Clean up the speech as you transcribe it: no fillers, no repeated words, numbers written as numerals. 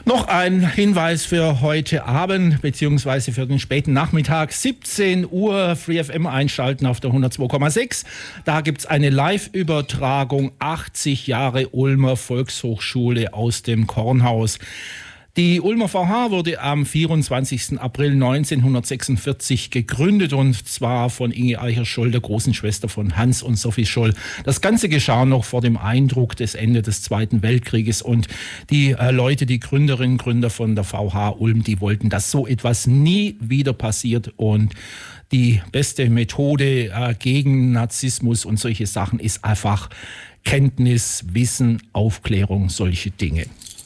Noch ein Hinweis für heute Abend bzw. für den späten Nachmittag. 17 Uhr Free FM einschalten auf der 102,6. Da gibt es eine Live-Übertragung 80 Jahre Ulmer Volkshochschule aus dem Kornhaus. Die Ulmer VH wurde am 24. April 1946 gegründet und zwar von Inge Eicher-Scholl, der großen Schwester von Hans und Sophie Scholl. Das Ganze geschah noch vor dem Eindruck des Ende des Zweiten Weltkrieges und die Leute, die Gründerinnen und Gründer von der VH Ulm, die wollten, dass so etwas nie wieder passiert und die beste Methode gegen Narzissmus und solche Sachen ist einfach Kenntnis, Wissen, Aufklärung, solche Dinge.